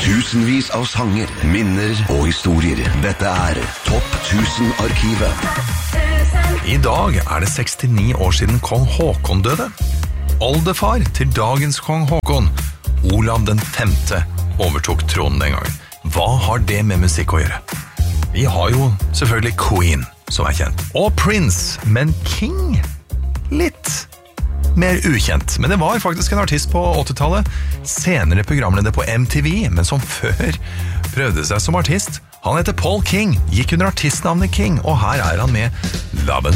Tusenvis av sanger, minner og historier. Dette Topp 1000-arkivet. I dag det 69 år siden kong Håkon døde. Oldefar til dagens kong Håkon, Olav den 5., overtok tronen den gangen. Hva har det med musikk å gjøre? Vi har jo selvfølgelig Queen, som kjent. Og Prince, men King? Litt mer ukjent. Men det var faktisk en artist på 80-tallet, senere programleder på MTV, men som før prøvde seg som artist. Han heter Paul King, gikk under artistnavnet King, og her han med Love